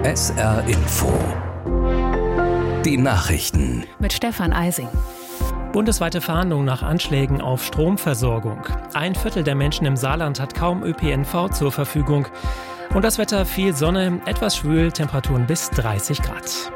SR Info. Die Nachrichten. Mit Stefan Eising. Bundesweite Fahndung nach Anschlägen auf Stromversorgung. 1/4 der Menschen im Saarland hat kaum ÖPNV zur Verfügung. Und das Wetter: viel Sonne, etwas schwül, Temperaturen bis 30 Grad.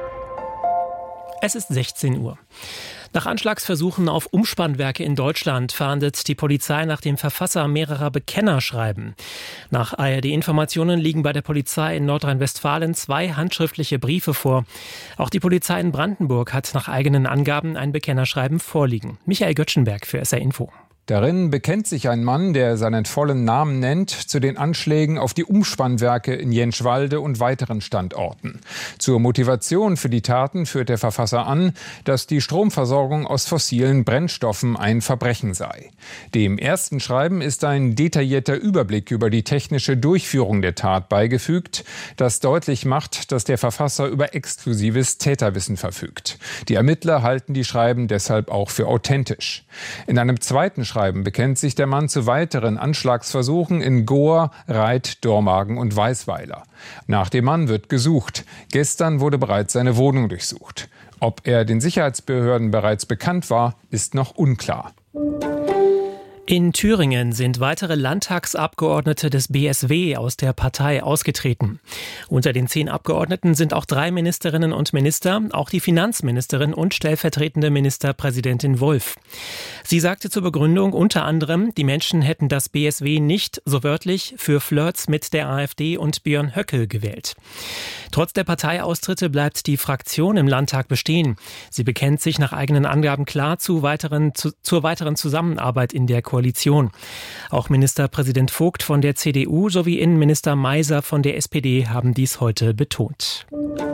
Es ist 16 Uhr. Nach Anschlagsversuchen auf Umspannwerke in Deutschland fahndet die Polizei nach dem Verfasser mehrerer Bekennerschreiben. Nach ARD-Informationen liegen bei der Polizei in Nordrhein-Westfalen 2 handschriftliche Briefe vor. Auch die Polizei in Brandenburg hat nach eigenen Angaben ein Bekennerschreiben vorliegen. Michael Göttschenberg für SR Info. Darin bekennt sich ein Mann, der seinen vollen Namen nennt, zu den Anschlägen auf die Umspannwerke in Jentschwalde und weiteren Standorten. Zur Motivation für die Taten führt der Verfasser an, dass die Stromversorgung aus fossilen Brennstoffen ein Verbrechen sei. Dem ersten Schreiben ist ein detaillierter Überblick über die technische Durchführung der Tat beigefügt, das deutlich macht, dass der Verfasser über exklusives Täterwissen verfügt. Die Ermittler halten die Schreiben deshalb auch für authentisch. In einem zweiten Schreiben bekennt sich der Mann zu weiteren Anschlagsversuchen in Goa, Reit, Dormagen und Weisweiler. Nach dem Mann wird gesucht. Gestern wurde bereits seine Wohnung durchsucht. Ob er den Sicherheitsbehörden bereits bekannt war, ist noch unklar. In Thüringen sind weitere Landtagsabgeordnete des BSW aus der Partei ausgetreten. Unter den 10 Abgeordneten sind auch 3 Ministerinnen und Minister, auch die Finanzministerin und stellvertretende Ministerpräsidentin Wolf. Sie sagte zur Begründung unter anderem, die Menschen hätten das BSW nicht, so wörtlich, für Flirts mit der AfD und Björn Höcke gewählt. Trotz der Parteiaustritte bleibt die Fraktion im Landtag bestehen. Sie bekennt sich nach eigenen Angaben klar zur weiteren Zusammenarbeit in der Koalition. Auch Ministerpräsident Vogt von der CDU sowie Innenminister Meiser von der SPD haben dies heute betont.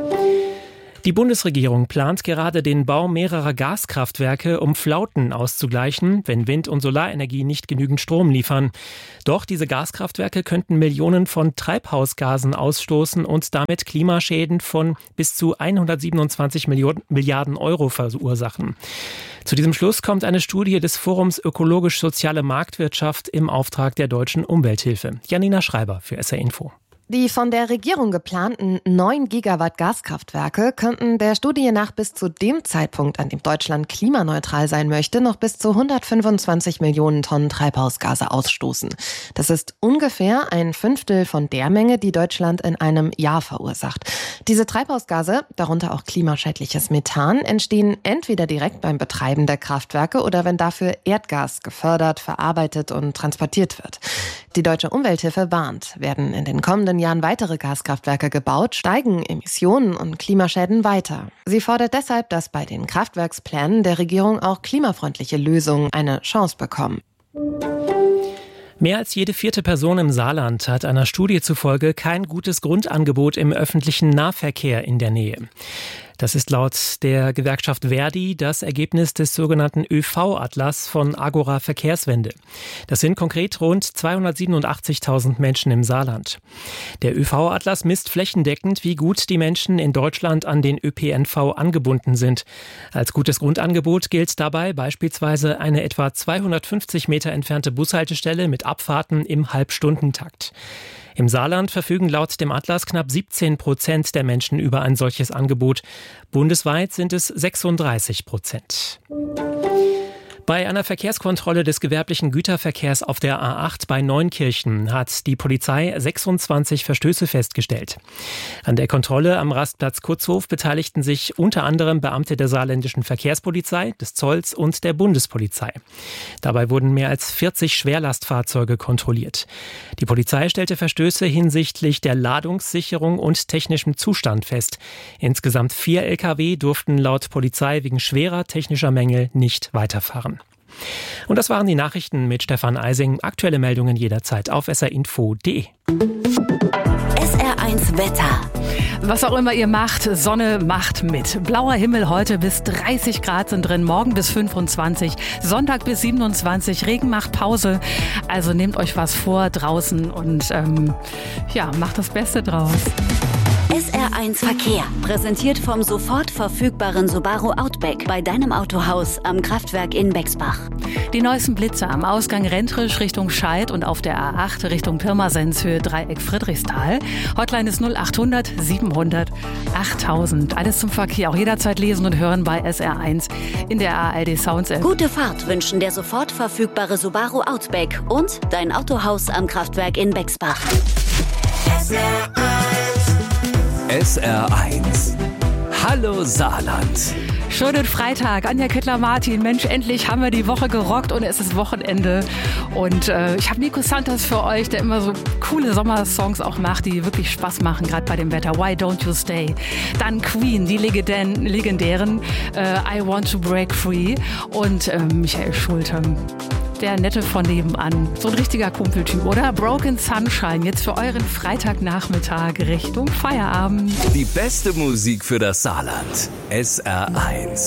Die Bundesregierung plant gerade den Bau mehrerer Gaskraftwerke, um Flauten auszugleichen, wenn Wind- und Solarenergie nicht genügend Strom liefern. Doch diese Gaskraftwerke könnten Millionen von Treibhausgasen ausstoßen und damit Klimaschäden von bis zu 127 Milliarden Euro verursachen. Zu diesem Schluss kommt eine Studie des Forums Ökologisch-Soziale Marktwirtschaft im Auftrag der Deutschen Umwelthilfe. Janina Schreiber für SR Info. Die von der Regierung geplanten 9 Gigawatt Gaskraftwerke könnten der Studie nach bis zu dem Zeitpunkt, an dem Deutschland klimaneutral sein möchte, noch bis zu 125 Millionen Tonnen Treibhausgase ausstoßen. Das ist ungefähr 1/5 von der Menge, die Deutschland in einem Jahr verursacht. Diese Treibhausgase, darunter auch klimaschädliches Methan, entstehen entweder direkt beim Betreiben der Kraftwerke oder wenn dafür Erdgas gefördert, verarbeitet und transportiert wird. Die Deutsche Umwelthilfe warnt, werden in den kommenden Jahren weitere Gaskraftwerke gebaut, steigen Emissionen und Klimaschäden weiter. Sie fordert deshalb, dass bei den Kraftwerksplänen der Regierung auch klimafreundliche Lösungen eine Chance bekommen. Mehr als jede 4. Person im Saarland hat einer Studie zufolge kein gutes Grundangebot im öffentlichen Nahverkehr in der Nähe. Das ist laut der Gewerkschaft Verdi das Ergebnis des sogenannten ÖV-Atlas von Agora Verkehrswende. Das sind konkret rund 287.000 Menschen im Saarland. Der ÖV-Atlas misst flächendeckend, wie gut die Menschen in Deutschland an den ÖPNV angebunden sind. Als gutes Grundangebot gilt dabei beispielsweise eine etwa 250 Meter entfernte Bushaltestelle mit Abfahrten im Halbstundentakt. Im Saarland verfügen laut dem Atlas knapp 17% der Menschen über ein solches Angebot. Bundesweit sind es 36%. Bei einer Verkehrskontrolle des gewerblichen Güterverkehrs auf der A8 bei Neunkirchen hat die Polizei 26 Verstöße festgestellt. An der Kontrolle am Rastplatz Kutzhof beteiligten sich unter anderem Beamte der saarländischen Verkehrspolizei, des Zolls und der Bundespolizei. Dabei wurden mehr als 40 Schwerlastfahrzeuge kontrolliert. Die Polizei stellte Verstöße hinsichtlich der Ladungssicherung und technischem Zustand fest. Insgesamt 4 Lkw durften laut Polizei wegen schwerer technischer Mängel nicht weiterfahren. Und das waren die Nachrichten mit Stefan Eising. Aktuelle Meldungen jederzeit auf srinfo.de. SR1 Wetter. Was auch immer ihr macht, Sonne macht mit. Blauer Himmel heute, bis 30 Grad sind drin, morgen bis 25, Sonntag bis 27, Regen macht Pause. Also nehmt euch was vor draußen und macht das Beste draus. SR1 Verkehr, präsentiert vom sofort verfügbaren Subaru Outback bei deinem Autohaus am Kraftwerk in Bexbach. Die neuesten Blitze am Ausgang Rentrisch Richtung Scheid und auf der A8 Richtung Pirmasens Höhe Dreieck Friedrichsthal. Hotline ist 0800 700 8000. Alles zum Verkehr, auch jederzeit lesen und hören bei SR1 in der ARD Sounds App. Gute Fahrt wünschen der sofort verfügbare Subaru Outback und dein Autohaus am Kraftwerk in Bexbach. SR1. Hallo Saarland. Schönen Freitag, Anja Kettler-Martin. Mensch, endlich haben wir die Woche gerockt und es ist Wochenende. Und ich habe Nico Santos für euch, der immer so coole Sommersongs auch macht, die wirklich Spaß machen, gerade bei dem Wetter. Why Don't You Stay? Dann Queen, die legendären I Want to Break Free. Und Michael Schulte, der Nette von nebenan. So ein richtiger Kumpeltyp, oder? Broken Sunshine, jetzt für euren Freitagnachmittag Richtung Feierabend. Die beste Musik für das Saarland. SR1.